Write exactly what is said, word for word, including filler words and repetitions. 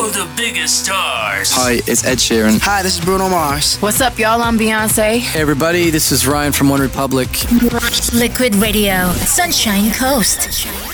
all the biggest stars. Hi, it's Ed Sheeran. Hi, this is Bruno Mars. What's up, y'all? I'm Beyonce. Hey, everybody, this is Ryan from One Republic. Liquid Radio, Sunshine Coast.